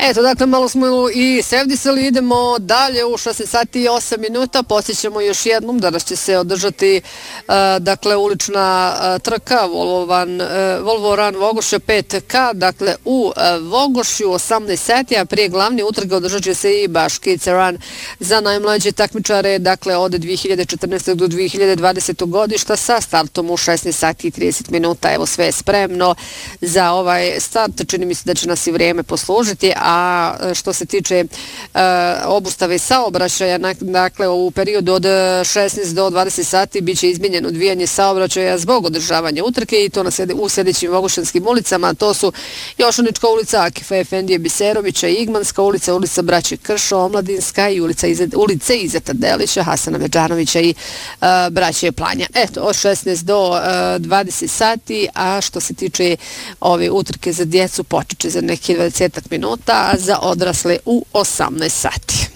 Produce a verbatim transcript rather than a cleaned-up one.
Eto, dakle, malo smo i sevdisali, idemo dalje u šesnaest sati i osam minuta, posjećamo još jednom, danas će se održati uh, dakle, ulična uh, trka Volvo, Van, uh, Volvo Run Vogošća pet K, dakle u uh, Vogošju osamnaest sati, a prije glavni utrke održat će se i Baškica Run za najmlađe takmičare, dakle od dvije hiljade četrnaeste. do dvije hiljade dvadesete. godišta sa startom u šesnaest sati i trideset minuta. Evo, sve je spremno za ovaj start, čini mi se da će nas i vrijeme poslužiti, a što se tiče uh, obustave saobraćaja, dakle u periodu od šesnaest do dvadeset sati bit će izmijenjeno odvijanje saobraćaja zbog održavanja utrke i to na sede, u sljedećim vogošćanskim ulicama, to su Jošanička ulica, Akifa Efendije Biserovića, Igmanska ulica, ulica Braće Kršo, Omladinska i ulica Izet, ulice Izeta Delića, Hasana Međanovića i uh, Braće Planja. Eto, od šesnaest do uh, dvadeset sati, a što se tiče ove utrke za djecu počeće za nekih dvadeset minuta, a za odrasle u osamnaest sati.